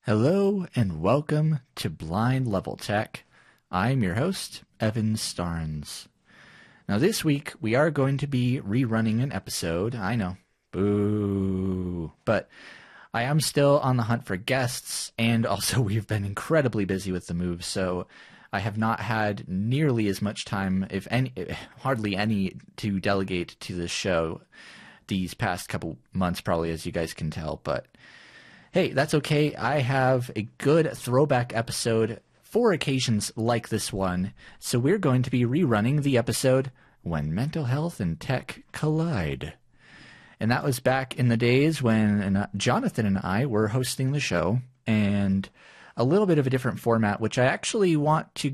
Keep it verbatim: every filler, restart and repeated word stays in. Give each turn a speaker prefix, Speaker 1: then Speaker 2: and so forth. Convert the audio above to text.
Speaker 1: Hello and welcome to Blind Level Tech. I'm your host, Evan Starnes. Now this week we are going to be rerunning an episode. I know, boo. But I am still on the hunt for guests, and also we've been incredibly busy with the move, so I have not had nearly as much time, if any, hardly any, to delegate to this show these past couple months, probably, as you guys can tell, but hey, that's okay. I have a good throwback episode for occasions like this one, so we're going to be rerunning the episode When Mental Health and Tech Collide. And that was back in the days when Jonathan and I were hosting the show, and a little bit of a different format, which I actually want to